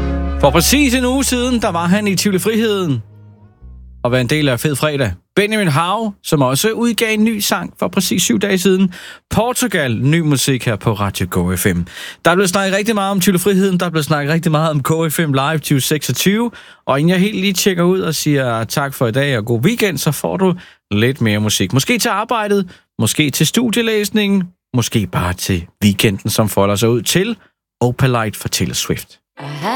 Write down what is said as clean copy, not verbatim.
For præcis en uge siden, der var han i Tivoli Friheden og var en del af Fed Fredag. Benjamin Hav, som også udgav en ny sang for præcis 7 dage siden. Portugal, ny musik her på Radio KFM. Der er blevet snakket rigtig meget om Tivoli Friheden, der er blevet snakket rigtig meget om KFM Live 2026. Og inden jeg helt lige tjekker ud og siger tak for i dag og god weekend, så får du lidt mere musik. Måske til arbejdet, måske til studielæsningen, måske bare til weekenden, som folder sig ud til Opalite for Taylor Swift.